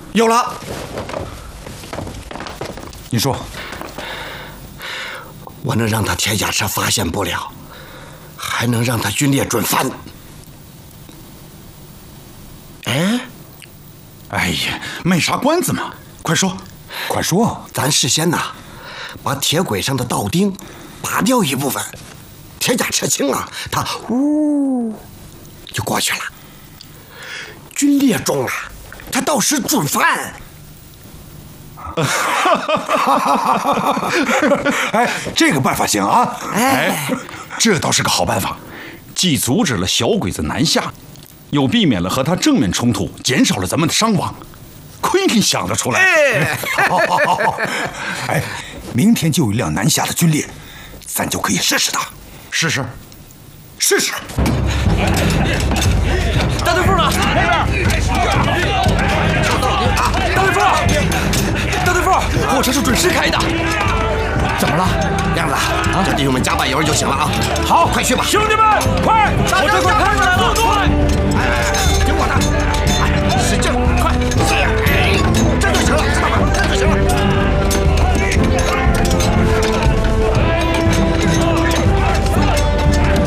有了。 你说， 我能让他铁甲车发现不了，还能让他军列准犯。 哎呀，卖啥关子嘛？快说，快说！ 咱事先呐，把铁轨上的道钉拔掉一部分，铁甲车轻了，它呜就过去了。军列中了，他到时准犯。 哎，这个办法行啊！ 哎， 这倒是个好办法，既阻止了小鬼子南下，又避免了和他正面冲突，减少了咱们的伤亡。亏你想得出来！ 好，哎，明天就有一辆南下的军列，咱就可以试试它。 试试。 大队副呢？那边。大队副，货车是准时开的。 怎么了，亮子？叫弟兄们加把油就行了啊！ 好， 快去吧， 兄弟们，快！火车快开出来了！ 听我的，使劲，快！这就行了，知道吗？这就行了。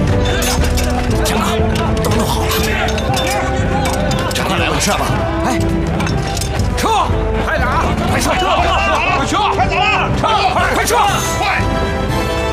强哥，都弄好了，这快来了，是吧？哎。